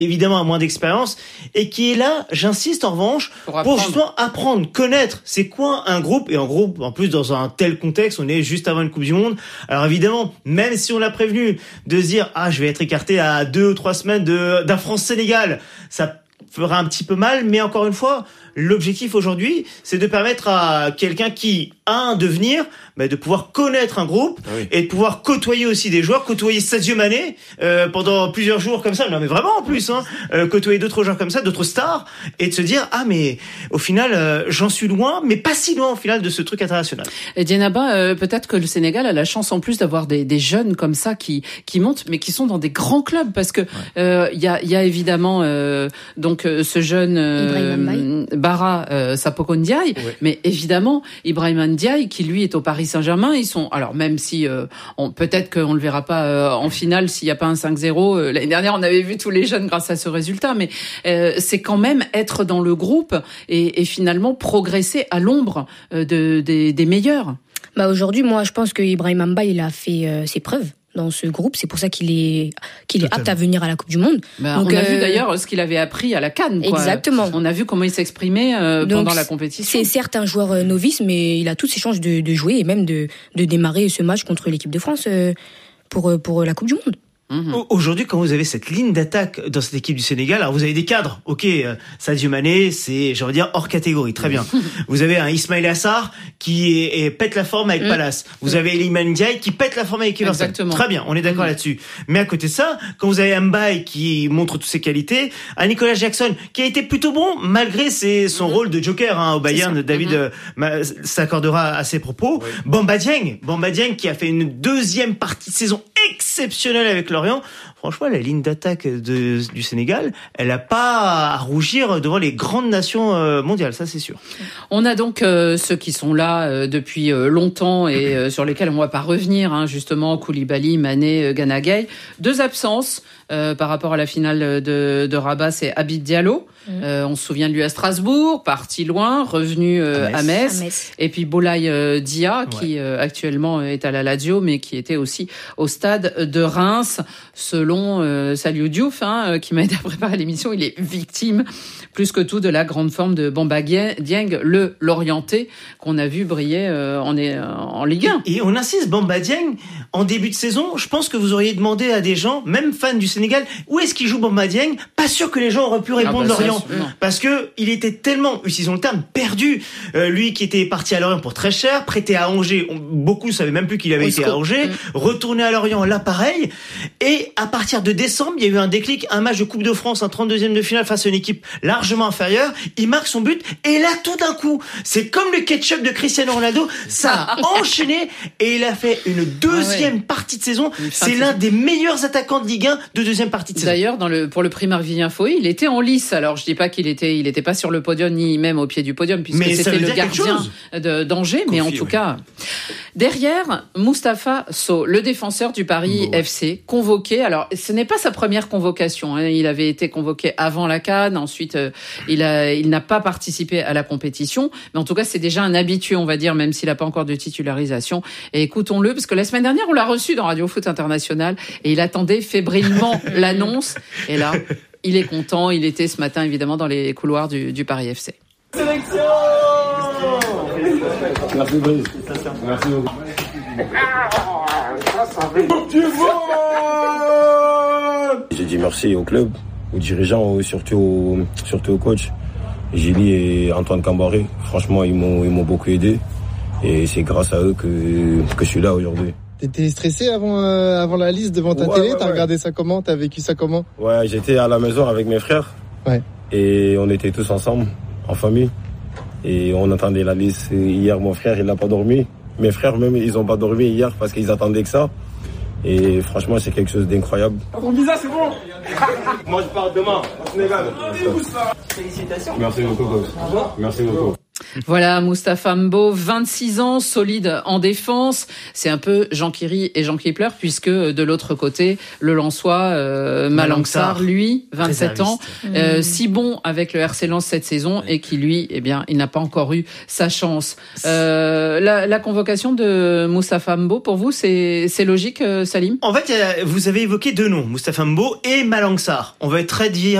évidemment a moins d'expérience et qui est là, j'insiste en revanche, pour justement apprendre, connaître c'est quoi un groupe, et un groupe en plus dans un tel contexte, on est juste avant une Coupe du Monde. Alors évidemment, même si on l'a prévenu de se dire je vais être écarté à 2 ou 3 semaines d'un France-Sénégal, ça fera un petit peu mal, mais encore une fois, l'objectif aujourd'hui, c'est de permettre à quelqu'un qui a un devenir, de pouvoir connaître un groupe et de pouvoir côtoyer aussi des joueurs, côtoyer Sadio Mané pendant plusieurs jours comme ça. Non mais vraiment en plus, côtoyer d'autres joueurs comme ça, d'autres stars, et de se dire mais au final j'en suis loin, mais pas si loin au final de ce truc international. Et Dieynaba, peut-être que le Sénégal a la chance en plus d'avoir des jeunes comme ça qui montent, mais qui sont dans des grands clubs, parce que il y a évidemment donc ce jeune Bara Sapoko Ndiaye, mais évidemment Ibrahima Ndiaye qui lui est au Paris Saint-Germain. Ils sont, alors même si peut-être qu'on le verra pas en finale s'il y a pas un 5-0. L'année dernière on avait vu tous les jeunes grâce à ce résultat, mais c'est quand même être dans le groupe et finalement progresser à l'ombre des meilleurs. Aujourd'hui, moi je pense que Ibrahima Mbaye il a fait ses preuves dans ce groupe, c'est pour ça qu'il est apte à venir à la Coupe du Monde. Donc, on a vu d'ailleurs ce qu'il avait appris à la CAN. Exactement. On a vu comment il s'exprimait pendant la compétition. C'est certes un joueur novice, mais il a toutes ses chances de jouer et même de démarrer ce match contre l'équipe de France pour la Coupe du Monde. Aujourd'hui, quand vous avez cette ligne d'attaque dans cette équipe du Sénégal, alors vous avez des cadres, Sadio Mané, c'est, j'ai envie de dire, hors catégorie, très bien. Vous avez un Ismaïla Sarr qui pète la forme avec Palace. Vous avez Iliman Ndiaye qui pète la forme avec Everton. Très bien, on est d'accord là-dessus. Mais à côté de ça, quand vous avez Mbaye qui montre toutes ses qualités, un Nicolas Jackson qui a été plutôt bon malgré son rôle de joker au Bayern, David s'accordera à ses propos. Bamba Dieng qui a fait une deuxième partie de saison exceptionnelle avec Lorient. Franchement, la ligne d'attaque du Sénégal, elle n'a pas à rougir devant les grandes nations mondiales, ça c'est sûr. On a donc ceux qui sont là depuis longtemps et sur lesquels on ne va pas revenir, justement, Koulibaly, Mané, Gana Gueye. 2 absences par rapport à la finale de Rabat, c'est Habib Diallo. On se souvient de lui à Strasbourg, parti loin, revenu à Metz. Et puis Boulaye Dia, qui actuellement est à la Lazio, mais qui était aussi au stade de Reims. Selon Saliou Diouf, qui m'a aidé à préparer l'émission, il est victime plus que tout de la grande forme de Bamba Dieng, le Lorientais, qu'on a vu briller en Ligue 1. Et on insiste, Bamba Dieng, en début de saison, je pense que vous auriez demandé à des gens, même fans du Sénégal, où est-ce qu'il joue Bamba Dieng? Pas sûr que les gens auraient pu répondre Lorient. Parce que il était tellement, utilisons le terme, perdu. Lui qui était parti à Lorient pour très cher, prêté à Angers, beaucoup ne savaient même plus qu'il avait été à Angers, retourné à Lorient, là pareil. Et à partir de décembre, il y a eu un déclic, un match de Coupe de France, un 32e de finale face à une équipe largement inférieure. Il marque son but et là, tout d'un coup, c'est comme le ketchup de Cristiano Ronaldo, ça a enchaîné et il a fait une deuxième partie de saison. C'est l'un des meilleurs attaquants de Ligue 1 de deuxième partie de saison. D'ailleurs, pour le prix Marc-Vivien Faury, il était en lice. Alors, je dis pas qu'il était pas sur le podium ni même au pied du podium puisque c'était le gardien d'Angers, mais en tout cas, derrière Moustapha Sow, le défenseur du Paris FC, convoqué. Alors, ce n'est pas sa première convocation. Il avait été convoqué avant la CAN. Ensuite, il n'a pas participé à la compétition. Mais en tout cas, c'est déjà un habitué, on va dire, même s'il n'a pas encore de titularisation. Et écoutons-le, parce que la semaine dernière, on l'a reçu dans Radio Foot International et il attendait fébrilement l'annonce. Et là, il est content. Il était ce matin, évidemment, dans les couloirs du Paris FC. Sélection! Merci, Brice. Merci beaucoup. J'ai dit merci au club, aux dirigeants, surtout au coach, Gilly et Antoine Cambaré. Franchement, ils m'ont beaucoup aidé et c'est grâce à eux que je suis là aujourd'hui. T'étais stressé avant la liste devant ta télé? T'as regardé ça comment? T'as vécu ça comment? Ouais, j'étais à la maison avec mes frères et on était tous ensemble, en famille. Et on attendait la liste. Hier, mon frère, il n'a pas dormi. Mes frères, même, ils n'ont pas dormi hier parce qu'ils attendaient que ça. Et franchement, c'est quelque chose d'incroyable. Mon visa, c'est bon. Moi, je pars demain au Sénégal. Félicitations. Merci beaucoup, coach. Merci beaucoup. Voilà, Mustapha Mbo, 26 ans, solide en défense. C'est un peu Jean qui rit et Jean qui pleure, puisque de l'autre côté, le Lensois Malang Sarr, lui, 27 ans, si bon avec le RC Lens cette saison et qui, lui, eh bien, il n'a pas encore eu sa chance. La convocation de Mustapha Mbo, pour vous, c'est logique, Salim ? En fait, vous avez évoqué deux noms, Mustapha Mbo et Malang Sarr. On va être très